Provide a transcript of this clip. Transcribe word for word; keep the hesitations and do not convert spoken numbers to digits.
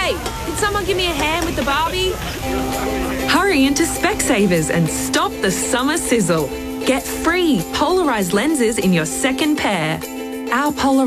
Hey, can someone give me a hand with the Barbie? Hurry into Specsavers and stop the summer sizzle. Get free polarised lenses in your second pair. Our Polarised